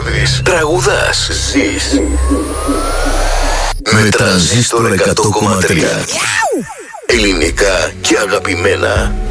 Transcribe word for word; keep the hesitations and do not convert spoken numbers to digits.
Τραγουδεύεις, τραγουδάς, ζεις. Με Τρανζίστορ εκατό κόμμα τρία. Ελληνικά και αγαπημένα.